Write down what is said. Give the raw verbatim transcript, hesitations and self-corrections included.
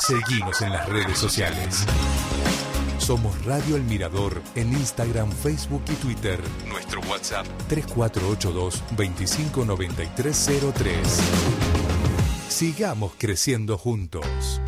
Seguinos en las redes sociales. Somos Radio El Mirador en Instagram, Facebook y Twitter. Nuestro WhatsApp tres cuatro ocho dos, veinticinco noventa y tres cero tres. Sigamos creciendo juntos.